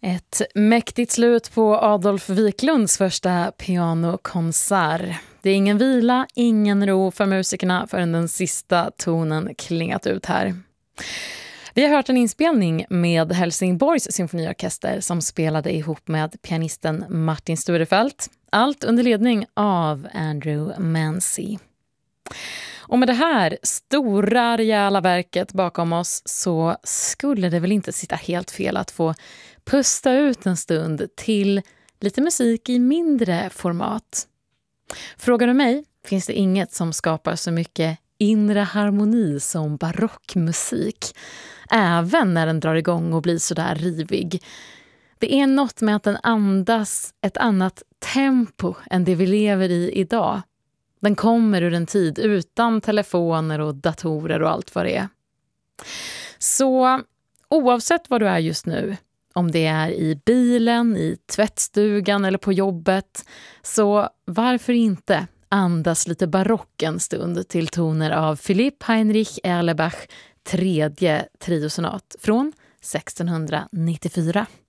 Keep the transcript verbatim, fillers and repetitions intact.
Ett mäktigt slut på Adolf Wiklunds första pianokonsert. Det är ingen vila, ingen ro för musikerna förrän den sista tonen klingat ut här. Vi har hört en inspelning med Helsingborgs symfoniorkester som spelade ihop med pianisten Martin Sturefelt. Allt under ledning av Andrew Mancy. Och med det här stora rejäla verket bakom oss så skulle det väl inte sitta helt fel att få pusta ut en stund till lite musik i mindre format. Frågar du mig finns det inget som skapar så mycket inre harmoni som barockmusik, även när den drar igång och blir sådär rivig. Det är något med att den andas ett annat tempo än det vi lever i idag. Den kommer ur en tid utan telefoner och datorer och allt vad det är. Så oavsett vad du är just nu, om det är i bilen, i tvättstugan eller på jobbet, så varför inte andas lite barock en stund till toner av Philipp Heinrich Erlebach tredje triosonat från sextonhundranittiofyra.